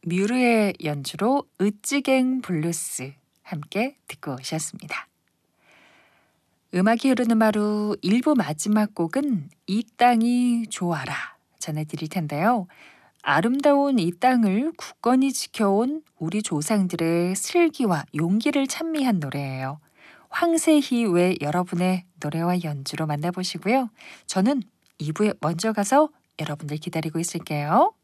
뮤르의 연주로 으찌갱 블루스 함께 듣고 오셨습니다. 음악이 흐르는 하루 1부 마지막 곡은 이 땅이 좋아라 전해드릴 텐데요. 아름다운 이 땅을 굳건히 지켜온 우리 조상들의 슬기와 용기를 찬미한 노래예요. 황새희 외 여러분의 노래와 연주로 만나보시고요. 저는 2부에 먼저 가서 여러분들 기다리고 있을게요.